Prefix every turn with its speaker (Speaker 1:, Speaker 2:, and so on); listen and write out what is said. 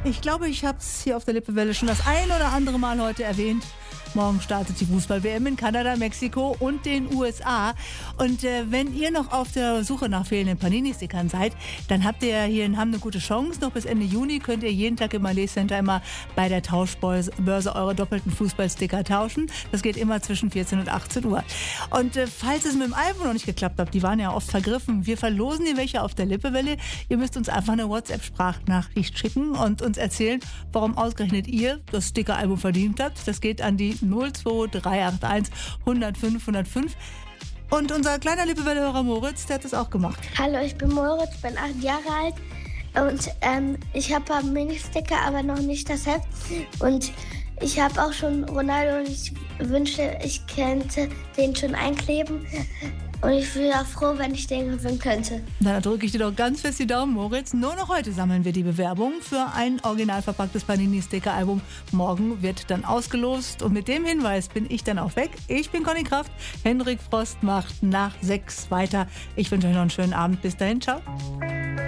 Speaker 1: Ich glaube, ich habe es hier auf der Lippewelle schon das ein oder andere Mal heute erwähnt. Morgen startet die Fußball-WM in Kanada, Mexiko und den USA. Und wenn ihr noch auf der Suche nach fehlenden Panini-Stickern seid, dann habt ihr hier in Hamm eine gute Chance. Noch bis Ende Juni könnt ihr jeden Tag im Malé Center immer bei der Tauschbörse eure doppelten Fußballsticker tauschen. Das geht immer zwischen 14 und 18 Uhr. Und falls es mit dem Album noch nicht geklappt hat, die waren ja oft vergriffen, wir verlosen hier welche auf der Lippewelle. Ihr müsst uns einfach eine WhatsApp-Sprachnachricht schicken und uns erzählen, warum ausgerechnet ihr das Sticker-Album verdient habt. Das geht an die 02381 105 105. Und unser kleiner Lippewelle-Hörer Moritz, der hat das auch gemacht.
Speaker 2: Hallo, ich bin Moritz, bin 8 Jahre alt und ich habe ein Mini-Sticker, aber noch nicht das Heft. Und ich habe auch schon Ronaldo und ich wünschte, ich könnte den schon einkleben. Und ich wäre froh, wenn ich den gewinnen könnte.
Speaker 1: Dann drücke ich dir doch ganz fest die Daumen, Moritz. Nur noch heute sammeln wir die Bewerbung für ein original verpacktes Panini-Sticker-Album. Morgen wird dann ausgelost. Und mit dem Hinweis bin ich dann auch weg. Ich bin Conny Kraft. Hendrik Frost macht nach 6 weiter. Ich wünsche euch noch einen schönen Abend. Bis dahin, ciao.